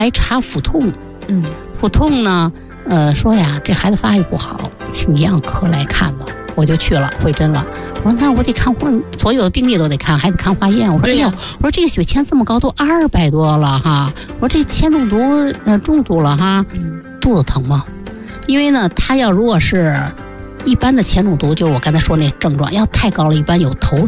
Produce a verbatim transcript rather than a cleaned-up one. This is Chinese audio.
来查腹痛， 嗯， 腹痛呢，呃，说呀，这孩子发育不好，请营养科来看吧。我就去了，会诊了。我说那我得看化，所有的病例都得看，还得看化验。我说哎呦，我说这个血铅这么高，都二百多了哈。我说这铅中毒呃中毒了哈，肚子疼吗？因为呢，他要如果是一般的铅中毒，就是我刚才说那症状，要太高了，一般有头